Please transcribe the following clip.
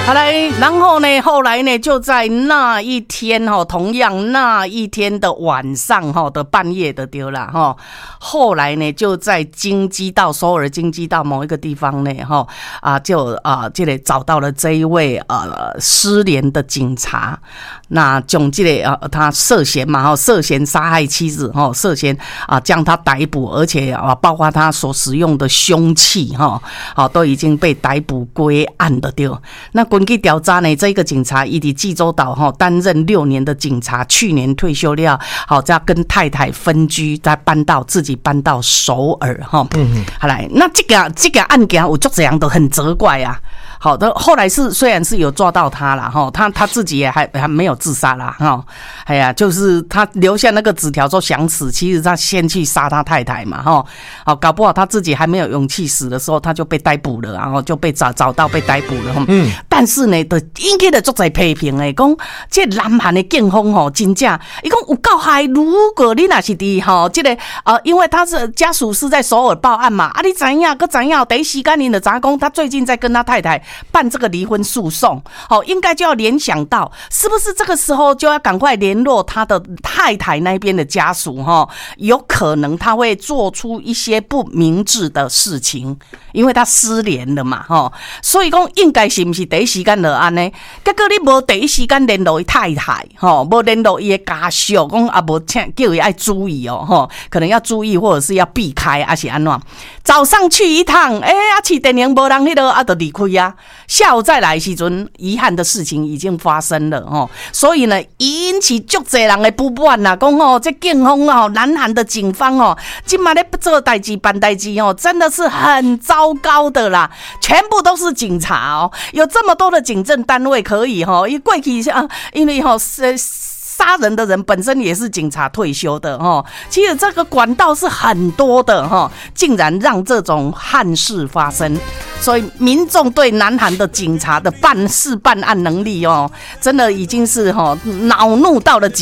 好来，然后呢，后来呢，就在那一天同样那一天的晚上的半夜的丢啦后来呢，就在京畿道首尔京畿道某一个地方呢这里找到了这一位失联的警察，那将这个他涉嫌杀害妻子涉嫌将他逮捕，而且包括他所使用的凶器都已经被逮捕归案的对。那根据调查呢，这个警察他在济州岛担任6年的警察，去年退休了，再跟太太分居，再自己搬到首尔好来，那这个案件有很多人都很责怪啊。好的，后来虽然是有抓到他啦他自己也还没有自杀啦哎呀，就是他留下那个纸条说想死，其实他先去杀他太太嘛搞不好他自己还没有勇气死的时候，他就被逮捕了，然后就被找到被逮捕了但是呢，就引起了很多批评的，讲这南韩的警方真正，他说有够害，如果你若是在这个因为他是家属是在首尔报案嘛，你知影第一时间你就知道他最近在跟他太太办这个离婚诉讼，应该就要联想到是不是这个时候就要赶快联络他的太太那边的家属有可能他会做出一些不明智的事情，因为他失联了嘛所以说应该是不是第一时间就安呢？结果你无第一时间联络他太太无联络他的家属，讲无叫他要注意可能要注意或者是要避开还是安怎？早上去一趟市电影无人迄个就离开啊，下午再来的时阵，遗憾的事情已经发生了所以呢，引起足多人的不满啦，讲这警方南韩的警方今嘛咧做代志办代志真的是很糟糕的啦，全部都是警察有这么多的警政单位可以过去因为杀人的人本身也是警察退休的其实这个管道是很多的竟然让这种憾事发生，所以民众对南韩的警察的办案能力真的已经是恼怒到了极